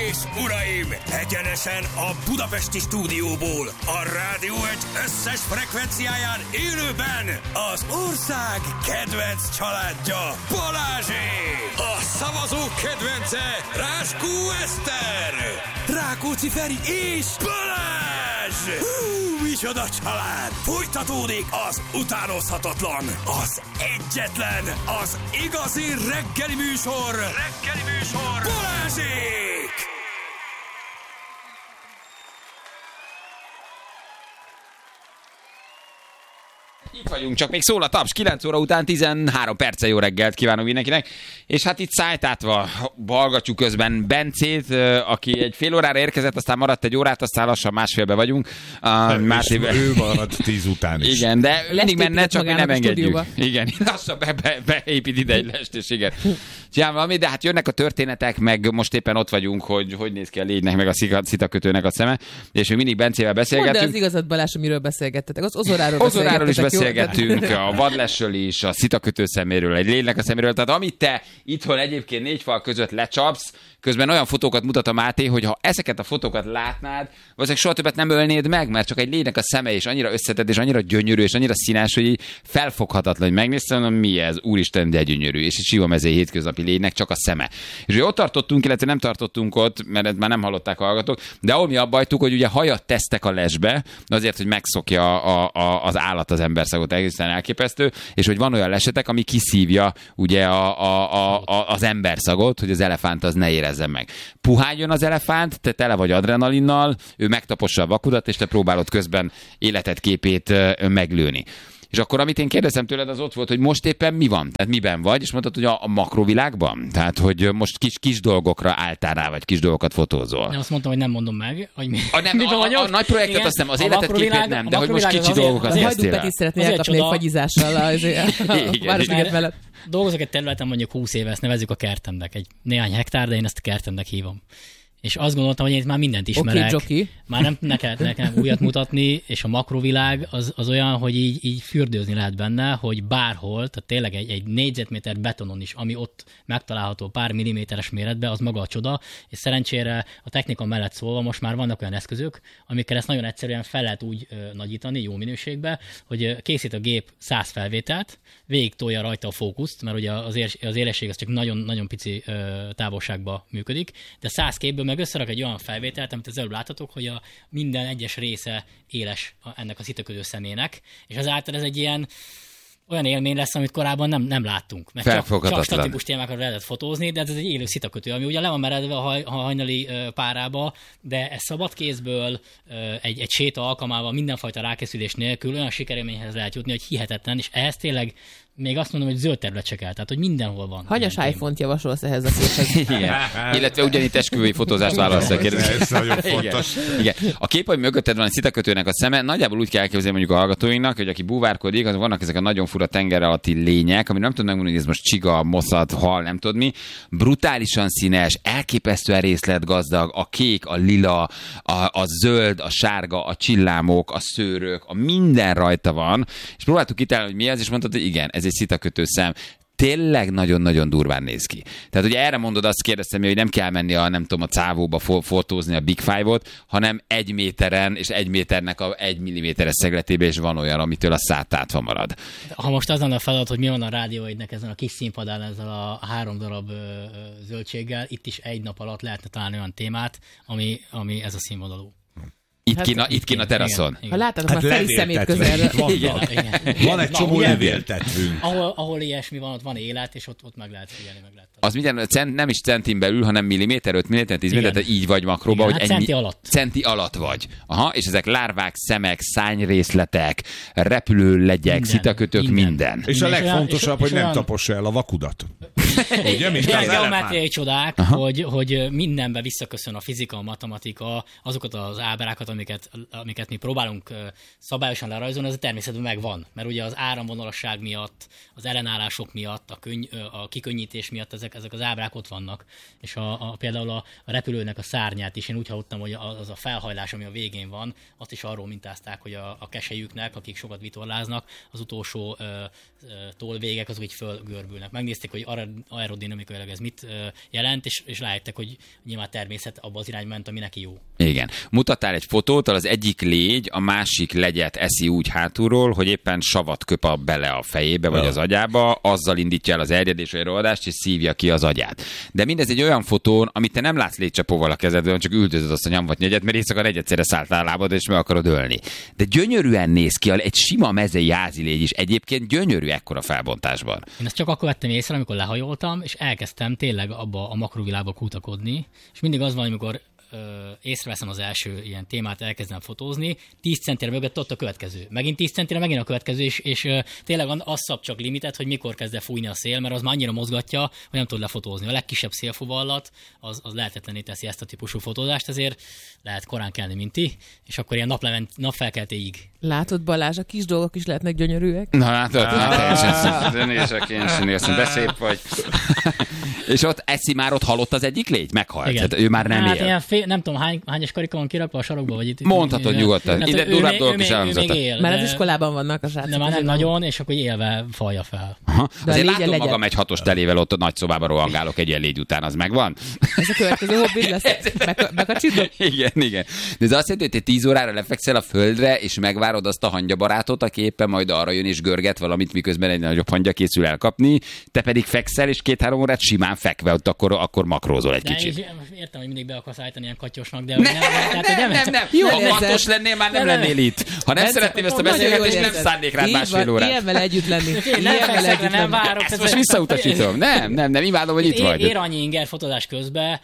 és uraim, egyenesen a budapesti stúdióból, a Rádió Egy összes frekvenciáján élőben az ország kedvenc családja, Balázsék! A szavazók kedvence, Ráskó Eszter, Rákóczi Feri és Balázs! Micsoda család! Folytatódik az utánozhatatlan, az egyetlen, az igazi reggeli műsor, Balázsék! Itt vagyunk, csak még szól a taps, 9 óra után 13 perce, jó reggelt kívánok mindenkinek. És hát itt szájtátva hallgatjuk közben Bencét, aki egy fél órára érkezett, aztán maradt egy órát, aztán lassan másfélbe vagyunk. Ő maradt 10 után is. Igen, de mindig menne, csak mi nem engedjük. Igen, lassan beépít ide egy lest, és igen. Csinálom valami, de hát jönnek a történetek, meg most éppen ott vagyunk, hogy néz ki a légynek, meg a szitakötőnek a szeme, és még mindig Bencével beszélgetünk. Mondd el az igazat, Balázs, amiről beszélgettetek. Az Ozoráról is beszélgettünk, a vadlesről is, a szitakötő szeméről, egy lénynek a szeméről. Tehát amit te itthon egyébként 4 fal között lecsapsz, közben olyan fotókat mutat a Máté, hogy ha ezeket a fotókat látnád, valószínűleg soha többet nem ölnéd meg, mert csak egy lénynek a szeme is annyira összetett, és annyira gyönyörű, és annyira színes, hogy így felfoghatatlan, hogy megnéztem, hogy mi ez, úristen, de gyönyörű, és egy Sivamezei hétköznapi lénynek csak a szeme. És ugye ott tartottunk, illetve nem tartottunk ott, mert már nem hallották a hallgatók, de ahol mi abba hagytuk, hogy ugye hajat tesztek a lesbe, azért, hogy megszokja az állat az emberszagot, egészen elképesztő, és hogy van olyan lesetek, ami kiszívja ugye az emberszagot, hogy az elefánt az ne érezze meg. Puháljon az elefánt, te tele vagy adrenalinnal, ő megtapossa a vakudat, és te próbálod közben életed képét meglőni. És akkor, amit én kérdeztem tőled, az ott volt, hogy most éppen mi van? Tehát miben vagy? És mondtad, hogy a makrovilágban? Tehát, hogy most kis dolgokra álltál rá, vagy kis dolgokat fotózol. Azt mondtam, hogy nem mondom meg, hogy a nagy projektet azt nem, az életed képét nem, de hogy most kicsi dolgokat kezdtél el. Hajdú Petit szeretné elkapni egy fagyizással a Városliget mellett. Dolgozok egy területen mondjuk 20 éve, ezt nevezzük a kertemnek. Egy néhány hektár, de én ezt a kertemnek hívom. És azt gondoltam, hogy én itt már mindent ismerek. Okay, már nem nekem újat mutatni, és a makrovilág az olyan, hogy így fürdőzni lehet benne, hogy bárhol, tehát tényleg egy négyzetméter betonon is, ami ott megtalálható pár milliméteres méretben, az maga a csoda, és szerencsére a technika mellett szólva most már vannak olyan eszközök, amikkel ezt nagyon egyszerűen fel lehet úgy nagyítani, jó minőségben, hogy készít a gép 100 felvételt, végig tolja rajta a fókuszt, mert ugye az élesség az csak nagyon-nagyon pici távolságban működik, de 100 képből meg összerak egy olyan felvételt, amit az előbb láthatok, hogy a minden egyes része éles ennek a szitakötő szemének, és azáltal ez egy olyan élmény lesz, amit korábban nem láttunk. Mert csak statikus témákat lehetett fotózni, de ez egy élő szitakötő, ami ugye le van meredve a hajnali párába, de ez szabad kézből, egy séta alkalmával, mindenfajta rákészülés nélkül olyan sikerélményhez lehet jutni, hogy hihetetlen, és ehhez tényleg még azt mondom, hogy zöld terület se kell, tehát hogy mindenhol van. Hanyas iPhone-t javasolsz ehhez a képhez? Igen. Illetve ugyanitt esküvői fotózást válasz a kérdést. Ez nagyon fontos. Igen. A kép, hogy mögötted van egy szitakötőnek a szeme, nagyjából úgy kell elképzelni mondjuk a hallgatóinknak, hogy aki búvárkodik, azok vannak ezek a nagyon fura tenger alatti lények, ami nem tudom megmondani, hogy ez most csiga, moszat, hal, nem tudod mi. Brutálisan színes, elképesztően részletgazdag, a kék, a lila, a zöld, a sárga, a csillámok, a szőrök, a minden rajta van. És próbáltuk kitalálni, hogy mi ez, és mondtad, hogy igen, ez egy szitakötő szem. Tényleg nagyon-nagyon durván néz ki. Tehát ugye erre mondod, azt kérdeztem, hogy nem kell menni a cávóba fotózni a Big Five-ot, hanem 1 méteren, és 1 méternek a 1 milliméteres szegletébe, és van olyan, amitől a szád tátva marad. Ha most az lenne a feladat, hogy mi van a Rádió Egynek ezen a kis színpadán, ezzel a 3 darab zöldséggel, itt is egy nap alatt lehetne találni olyan témát, ami ez a színvonalú. Itt kín a teraszon. Igen. Ha látod, már Feri szemét közelről. Van egy csomó levéltetvünk. Ahol ilyesmi van, ott van élet, és ott meg lehet figyelni, meg lehet. Az minden, nem is centin belül, hanem milliméter, 5 milliméter, 10 milliméter, tehát így vagy makróba, hogy centi alatt. Centi alatt vagy. Aha, és ezek lárvák, szemek, szányrészletek, repülőlegyek, szitakötők, minden. És a legfontosabb, hogy nem tapossa el a vakudat. Ugye, mint a geometriai csodák, hogy mindenbe visszaköszön a fizika, a matematika, azokat az ábrákat, amiket mi próbálunk szabályosan lerajzolni, az a természetben megvan. Mert ugye az áramvonalasság miatt, az ellenállások miatt, a kikönnyítés miatt ezek az ábrák ott vannak. És például a repülőnek a szárnyát is, én úgy hallottam, hogy az a felhajlás, ami a végén van, azt is arról mintázták, hogy a keselyüknek, akik sokat vitorláznak, az utolsó tollvégek azok így fölgörbülnek. Megnézték, hogy arra aerodinamikailag ez mit jelent, és rájöttek, hogy nyilván természet abba az irányba ment, ami neki jó. Igen. Mutattál egy fotót, az egyik légy a másik legyet eszi úgy hátulról, hogy éppen savat köp bele a fejébe vagy az agyába, azzal indítja el az erjedés vagy rohadást, és szívja ki az agyát. De mindez egy olyan fotón, amit te nem látsz légycsapóval a kezedben, csak üldözöd azt a nyomvatnyegyet, mert éjszaka egyszerre szálltál a lábad, és meg akarod ölni. De gyönyörűen néz ki, egy sima mezei házilégy is egyébként gyönyörű ekkora felbontásban. Én ezt csak akkor vettem észre, amikor lehajoltam, és elkezdtem tényleg abba a makrovilágba kutakodni, és mindig az van, amikor észreveszem az első ilyen témát, elkezdem fotózni, 10 centire mögött ott a következő. Megint 10 centire, megint a következő, és tényleg az szab csak limitet, hogy mikor kezd el fújni a szél, mert az már annyira mozgatja, hogy nem tud lefotózni. A legkisebb szélfuvallat az lehetetlenné teszi ezt a típusú fotózást, ezért lehet korán kelni, mint ti, és akkor ilyen napfelkeltéig. Látod, Balázs, a kis dolgok is lehetnek gyönyörűek? Na látod, teljesen de szép vagy. És ott már ott halott az egyik légy? Meghalt. Tehát ő már nem él. Nem tudom, hányas karika van kirakva a sarokba, vagy itt. Mondhatod nyugodtan. Ide durább dolgok is elhangzottak. Már az iskolában vannak a srácok. De már nem nagyon, és akkor élve falja fel. Azért látom magam egy 6-os telével ott a nagy szobában rohangálok egy ilyen légy után, az megvan? Ez a következő hobbid lesz. Bekacsidok? Igen. De ez azt jelenti, hogy te 10 órára lefekszel a földre, és megvárod azt a hangyabarátot, aki éppen majd arra jön és görget valamit, miközben egy nagyobb hangya készül elkapni, te pedig fekszel, és 2-3 órát simán fekve, ott akkor makrózol egy kicsit. Értem, hogy mindig be akarsz állítani ilyen katyosnak, de nem. Ha matos lennél, már nem lennél itt. Ha nem szeretném ezt a beszélgetést, nem szánnék rád másfél órát. Ilyen vele együtt lenni. Nem várok. Ezt most visszautasítom. Nem, imádom, hogy itt vagy. Ér annyi inger fotózás közben,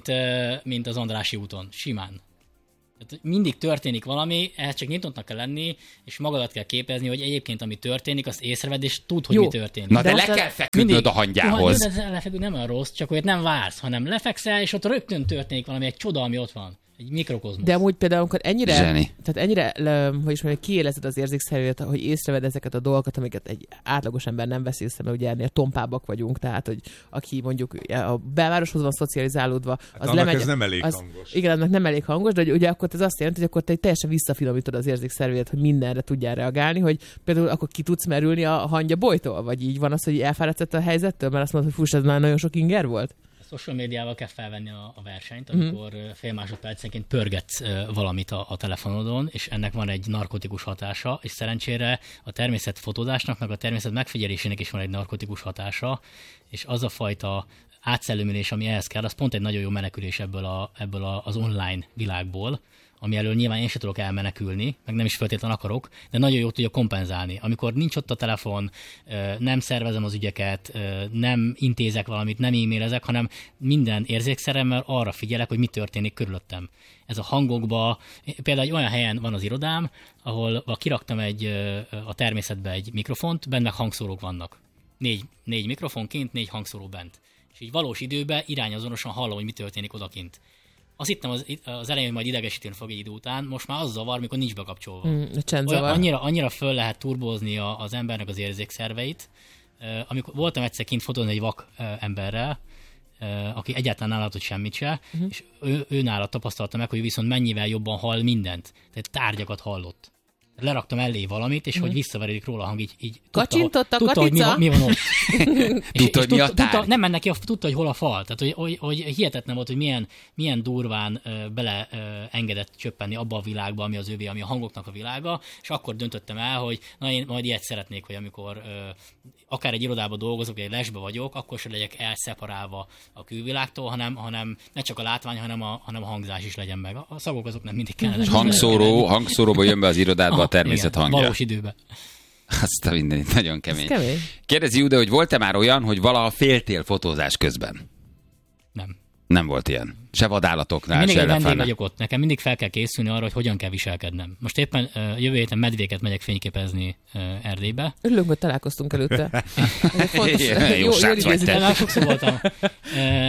mint az Andrássy úton. Simán. Tehát mindig történik valami, ehhez csak nyitottnak kell lenni, és magadat kell képezni, hogy egyébként ami történik, azt észrevedd, és tudd, hogy mi történik. Na de le kell feküdnöd a hangyához. Lefeküdni nem olyan rossz, csak olyat nem vársz, hanem lefekszel, és ott rögtön történik valami, egy csoda, ami ott van. Egy mikrokozmosz. De amúgy például, amikor ennyire kiélezed az érzékszervét, hogy észreved ezeket a dolgokat, amiket egy átlagos ember nem vesz észre, mert ugye ennél tompábbak vagyunk, tehát, hogy aki mondjuk a belvároshoz van szocializálódva, az lemegy. Ez nem elég hangos. Igen, annak nem elég hangos, de ugye akkor ez azt jelenti, hogy akkor te teljesen visszafinomítod az érzékszervét, hogy mindenre tudjál reagálni, hogy például akkor ki tudsz merülni a hangya bolytól, vagy így van az, hogy elfáradsz a helyzettől, mert azt mondod, hogy ez már nagyon sok inger volt. Social médiával kell felvenni a versenyt, amikor fél másodpercenként pörgetsz valamit a telefonodon, és ennek van egy narkotikus hatása, és szerencsére a természet fotózásnak, meg a természet megfigyelésének is van egy narkotikus hatása, és az a fajta átszellemülés, ami ehhez kell, az pont egy nagyon jó menekülés ebből az online világból, ami elől nyilván én sem tudok elmenekülni, meg nem is feltétlenül akarok, de nagyon jól tudja kompenzálni. Amikor nincs ott a telefon, nem szervezem az ügyeket, nem intézek valamit, nem e-mailezek, hanem minden érzékszeremmel arra figyelek, hogy mi történik körülöttem. Ez a hangokba, például egy olyan helyen van az irodám, ahol kiraktam a természetbe egy mikrofont, benne meg hangszórók vannak. 4 mikrofon kint, 4 hangszóró bent. És így valós időben irányazonosan hallom, hogy mi történik odakint. Azt hittem az elején, hogy majd idegesíteni fog egy idő után, most már az zavar, mikor nincs bekapcsolva. Annyira föl lehet turbózni az embernek az érzékszerveit. Amikor voltam egyszer kint fotózni egy vak emberrel, aki egyáltalán nem látott semmit se, és ő nála tapasztalta meg, hogy viszont mennyivel jobban hall mindent. Tehát tárgyakat hallott. Leraktam elé valamit, és hogy visszaveredik róla a hang, így kacsintott a tudta, hogy mi van ott. Tudta, hogy mi a tárgy. Nem mennek ki, tudta, hogy hol a fal. Tehát, hogy hihetetlen volt, hogy milyen durván beleengedett csöppenni abba a világba, ami az övé, ami a hangoknak a világa, és akkor döntöttem el, hogy na én majd ilyet szeretnék, hogy amikor akár egy irodában dolgozok, vagy egy lesbe vagyok, akkor sem legyek elszeparálva a külvilágtól, hanem ne csak a látvány, hanem a hangzás is legyen meg. A szagok azok nem mindig kellene. Hangszóróba jön be az irodádba a természet hangja. Valós időben. Azt a mindenit, nagyon kemény. Kérdezi Jude, hogy volt-e már olyan, hogy valaha féltél fotózás közben? Nem volt ilyen. Se vadállatoknál, mindig se vendég vagyok ott. Nekem mindig fel kell készülni arra, hogy hogyan kell viselkednem. Most éppen jövő héten medvéket megyek fényképezni Erdélybe. Örülünk, hogy találkoztunk előtte. Jó srác vagy te. Már sokszor voltam.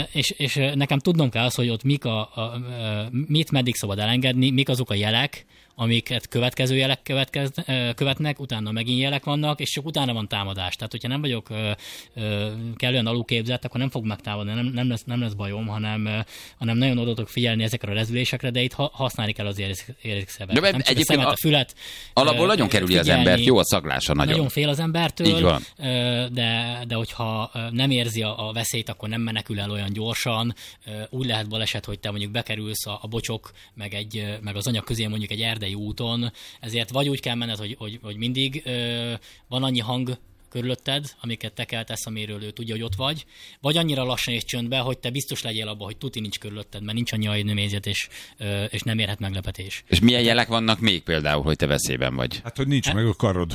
És nekem tudnom kell az, hogy ott mit meddig szabad elengedni, mik azok a jelek, amiket következő jelek követnek, utána megint jelek vannak, és csak utána van támadás. Tehát, hogyha nem vagyok kellően alulképzett, akkor nem fog megtámadni, nem lesz bajom, hanem nagyon oda tudok figyelni ezekre a rezülésekre, de itt használni kell az érzékszervet. Nem csak a szemet, a fület. Alapból nagyon kerüli az embert, jó a szaglása nagyon. Nagyon fél az embertől, de hogyha nem érzi a veszélyt, akkor nem menekül el olyan gyorsan. Úgy lehet baleset, hogy te mondjuk bekerülsz a bocsok, meg az anyag közé mondjuk egy erdei úton, ezért vagy úgy kell menned, hogy mindig van annyi hang körülötted, amiket te keltesz, amiről ő tudja, hogy ott vagy annyira lassan és csöndbe, hogy te biztos legyél abban, hogy tuti nincs körülötted, mert nincs annyi agynémészet, és nem érhet meglepetés. És milyen jelek vannak még például, hogy te veszélyben vagy? Hát, hogy nincs meg a karod.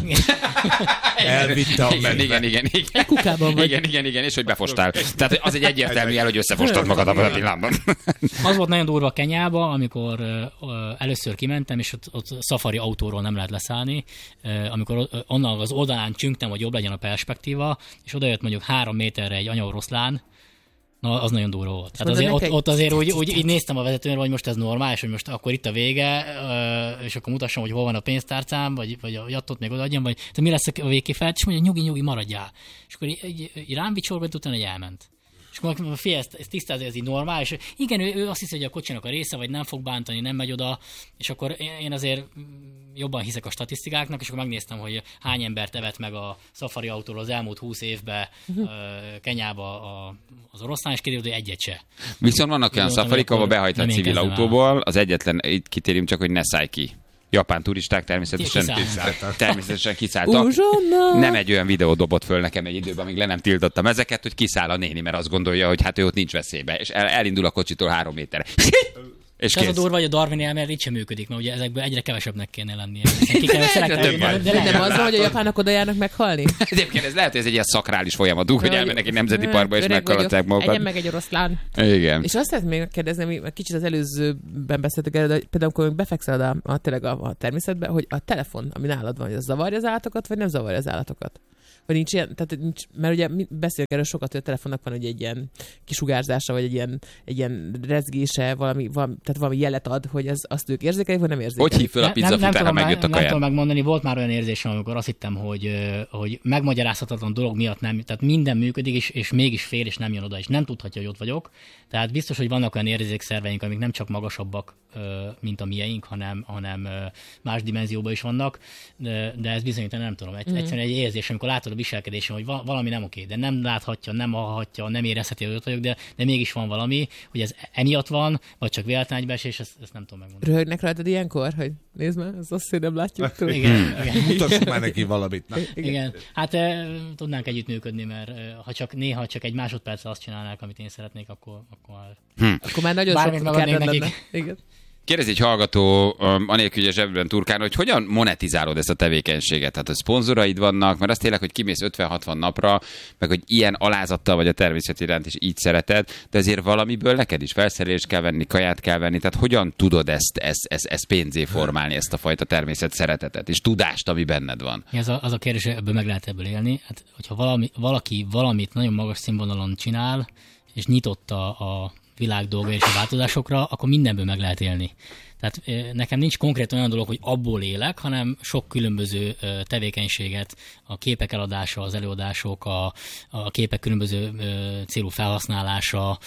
Elvitte a medve. Igen. Kukában vagy. Igen, és hogy befostál. Tehát az egy egyértelmű jel, hogy összefostad magad abban a pillanatban. Az volt nagyon durva Kenyába, amikor először kimentem, és ott szafari autóról nem lehet leszállni, amikor onnan az oldalán csüngtem, hogy jobb legyen a perspektíva, és odajött mondjuk 3 méterre egy anyaoroszlán, na, az nagyon durva volt. Tehát azért, ott azért úgy így néztem a vezetőnre, hogy most ez normális, hogy most akkor itt a vége, és akkor mutassam, hogy hol van a pénztárcám, vagy a jattot még odaadjam, vagy mi lesz a végkifejlet, és mondja, nyugi, maradjál. És akkor így rám vicsorgott, utána egy elment. És akkor fél, ezt tisztáz, ez így normális. Igen, ő azt hiszi, hogy a kocsinak a része, vagy nem fog bántani, nem megy oda, és akkor én azért jobban hiszek a statisztikáknak, és akkor megnéztem, hogy hány embert evett meg a szafari autóról az elmúlt 20 évben Kenyába az oroszlán, és kiderült, hogy egyet se. Viszont vannak olyan szafarik, ahol behajt a civil autóból, az egyetlen, itt kitérjünk csak, hogy ne szállj ki. Japán turisták természetesen kiszálltak. Nem egy olyan videó dobott föl nekem egy időben, amíg le nem tiltottam ezeket, hogy kiszáll a néni, mert azt gondolja, hogy hát ő ott nincs veszélybe, és elindul a kocsitól 3 méterre. És ez a durva, hogy a Darwin elmélet így sem működik, mert ugye ezekből egyre kevesebbnek kéne lennie. De nem az, hogy a japánok oda járnak meghalni? Egyébként ez lehet, hogy ez egy ilyen szakrális folyamatú, hogy elmennek egy nemzeti parkba, és megkalatják magukat. Egyen meg egy oroszlán. Igen. És azt szeretném még kérdezni, kicsit az előzőben beszéltük erről, de például amikor befekszel tényleg a természetbe, hogy a telefon, ami nálad van, hogy az zavarja az állatokat, vagy nem zavarja az állatokat? Vagy nincs ilyen, tehát nincs, mert ugye beszélünk erről sokat, hogy a telefonnak van ugye egy ilyen kisugárzása, vagy egy ilyen rezgése, tehát valami jelet ad, hogy azt ők érzékelik, vagy nem érzékelik. Hogy hív föl a pizzafutár, ha megjött a kaját? Nem tudom megmondani, volt már olyan érzésem, amikor azt hittem, hogy megmagyarázhatatlan dolog miatt nem, tehát minden működik, és mégis fél, és nem jön oda, és nem tudhatja, hogy ott vagyok. Tehát biztos, hogy vannak olyan érzékszerveink, amik nem csak magasabbak, mint a mieink, hanem más dimenzióban is vannak, de ez bizonyítan nem tudom. Egyszerűen egy érzés, amikor látod a viselkedésem, hogy valami nem oké, de nem láthatja, nem hallhatja, nem érezheti, hogy ott vagyok, de mégis van valami, hogy ez emiatt van, vagy csak véletlen egybeesés, ezt nem tudom megmondani. Röhögnek rajtad ilyenkor, hogy nézd már, ez azt nem látjuk. Igen. Mutassuk már neki valamit. Igen. Hát tudnánk együttműködni, mert ha néha csak egy másodperccel azt csinálnák, amit én szeretnék, akkor már nagyon sok kedved lenne. Igen. Kérdezi egy hallgató, anélkül, hogy a zsebben turkán, hogy hogyan monetizálod ezt a tevékenységet? Tehát, hogy szponzoraid vannak, mert azt tényleg, hogy kimész 50-60 napra, meg hogy ilyen alázattal vagy a természet iránt, és így szereted, de azért valamiből neked is felszerelést kell venni, kaját kell venni, tehát hogyan tudod ezt pénzé formálni, ezt a fajta természet szeretetet, és tudást, ami benned van? Az a kérdés, hogy ebből meg lehet ebből élni. Hát, hogyha valaki valamit nagyon magas színvonalon csinál, és nyitott a világ dolga és a változásokra, akkor mindenből meg lehet élni. Tehát nekem nincs konkrét olyan dolog, hogy abból élek, hanem sok különböző tevékenységet, a képek eladása, az előadások, a képek különböző célú felhasználása,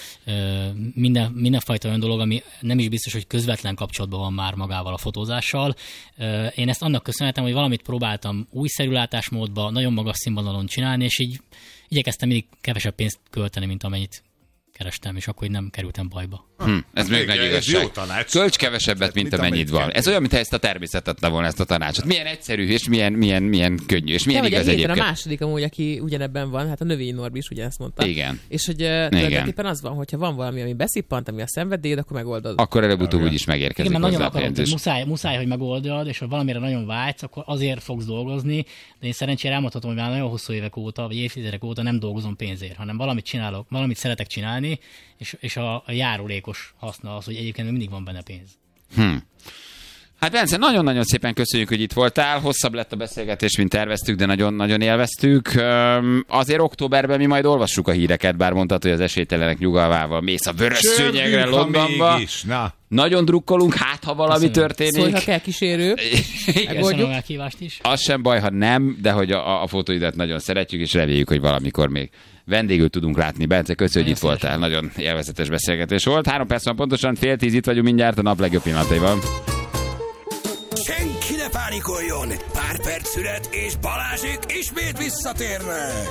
mindenfajta olyan dolog, ami nem is biztos, hogy közvetlen kapcsolatban van már magával a fotózással. Én ezt annak köszönhetem, hogy valamit próbáltam újszerű látásmódban, nagyon magas színvonalon csinálni, és így igyekeztem mindig kevesebb pénzt költeni, mint amennyit kerestem, és akkor nem kerültem bajba. Ez még nagy igazság. Költs kevesebbet, mint amennyit van. Ez olyan, mintha ezt a természet adta volna ezt a tanácsot. Milyen egyszerű, és milyen könnyű, és milyen igaz egyébként. A második amúgy, aki ugyanebben van, hát a Növényi Norbi is ugyanezt mondta. Igen. És hogy tulajdonképpen az van, hogyha van valami, ami beszippant, ami a szenvedélyed, akkor megoldod. Akkor előbb-utóbb úgy is megérkezik. Igen, nagyon akarom, muszáj, hogy megoldjad, és ha valamire nagyon vágysz, akkor azért fogsz dolgozni, de én szerencsére elmondhatom, hogy már nagyon hosszú évek óta, vagy évtizedek óta nem dolgozom pénzért, hanem valamit csinálok, valamit szeretek csinálni, és a járulékos haszna az, hogy egyébként mindig van benne pénz. Hát Bence, nagyon-nagyon szépen köszönjük, hogy itt voltál. Hosszabb lett a beszélgetés, mint terveztük, de nagyon-nagyon élveztük. Azért októberben mi majd olvassuk a híreket, bár mondtad, hogy az esélytelenek nyugalmával mész a vörös szőnyegre Londonba. Nagyon drukkolunk, hát ha valami történik. Szólj, ha kell kísérő. Köszönöm a meghívást is. Az sem baj, ha nem, de hogy a fotóidat nagyon szeretjük, és reméljük, hogy valamikor még vendégül tudunk látni. Bence, köszönjük, hogy itt voltál. Nagyon élvezetes beszélgetés volt. 3 perc van pontosan, 9:30 itt vagyunk mindjárt a nap legjobb pillanataival. Senki ne pánikoljon! Pár perc szület, és Balázsék ismét visszatérnek!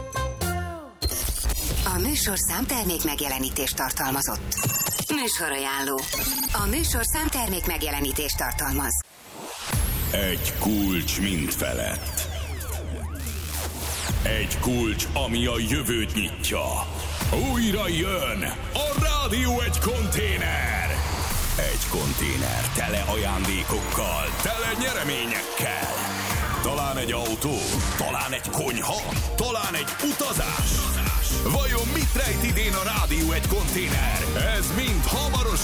A műsorszám termék megjelenítést tartalmazott. Műsorajánló. A műsorszám termék megjelenítést tartalmaz. Egy kulcs mind felett. Egy kulcs, ami a jövőt nyitja. Újra jön a Rádió Egy konténer. Egy konténer tele ajándékokkal, tele nyereményekkel. Talán egy autó, talán egy konyha, talán egy utazás. Vajon mit rejt idén a Rádió Egy konténer? Ez mind hamarosan